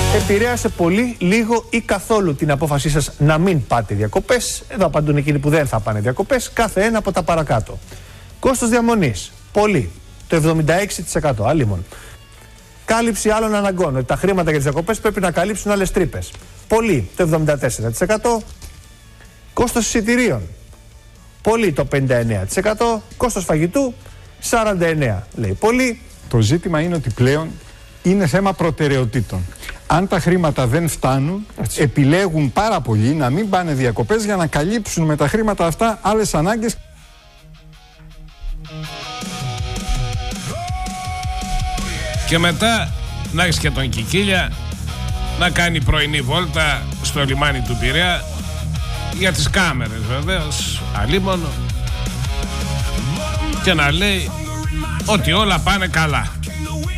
επηρέασε πολύ, λίγο ή καθόλου την απόφασή σας να μην πάτε διακοπές? Εδώ απαντούν εκείνοι που δεν θα πάνε διακοπές, κάθε ένα από τα παρακάτω. Κόστος διαμονής, πολύ, το 76%, άλλημον. Κάλυψη άλλων αναγκών, ότι τα χρήματα για τις διακοπές πρέπει να καλύψουν άλλες τρύπες, πολύ, το 74%. Κόστος εισιτηρίων, πολύ, το 59%. Κόστος φαγητού, 49%, λέει πολύ. Το ζήτημα είναι ότι πλέον είναι θέμα προτεραιοτήτων. Αν τα χρήματα δεν φτάνουν, επιλέγουν πάρα πολλοί να μην πάνε διακοπές για να καλύψουν με τα χρήματα αυτά άλλες ανάγκες. Και μετά να έχεις και τον Κικίλια να κάνει πρωινή βόλτα στο λιμάνι του Πειραιά, για τις κάμερες βεβαίως, αλίμονο, και να λέει ότι όλα πάνε καλά.